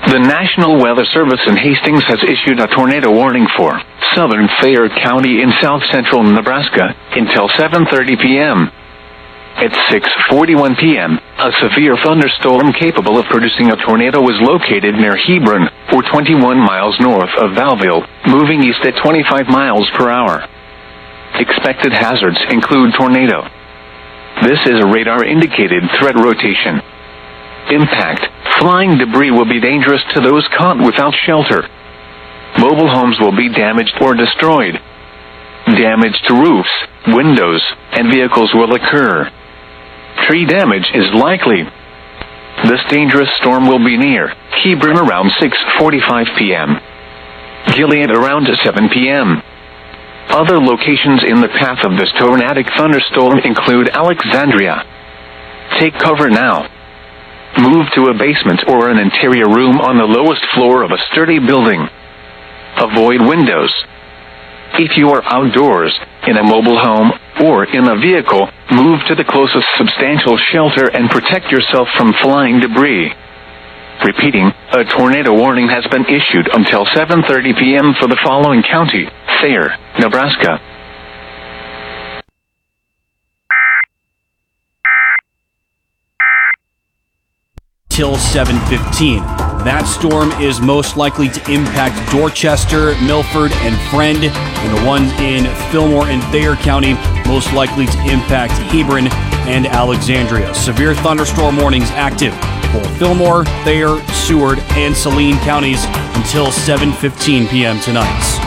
The National Weather Service in Hastings has issued a tornado warning for southern Thayer County in south-central Nebraska until 7:30 p.m. At 6:41 p.m., a severe thunderstorm capable of producing a tornado was located near Hebron, or 21 miles north of Valville, moving east at 25 miles per hour. Expected hazards include tornado. This is a radar-indicated threat rotation. Impact. Flying debris will be dangerous to those caught without shelter. Mobile homes will be damaged or destroyed. Damage to roofs, windows, and vehicles will occur. Tree damage is likely. This dangerous storm will be near Hebron around 6:45 p.m. Gilead around 7 p.m. Other locations in the path of this tornadic thunderstorm include Alexandria. Take cover now. Move to a basement or an interior room on the lowest floor of a sturdy building. Avoid windows. If you are outdoors, in a mobile home, or in a vehicle, move to the closest substantial shelter and protect yourself from flying debris. Repeating, a tornado warning has been issued until 7:30 p.m. for the following county: Thayer, Nebraska. Till 7:15. That storm is most likely to impact Dorchester, Milford, and Friend, and the ones in Fillmore and Thayer County most likely to impact Hebron and Alexandria. Severe thunderstorm warnings active for Fillmore, Thayer, Seward, and Saline counties until 7:15 p.m. tonight.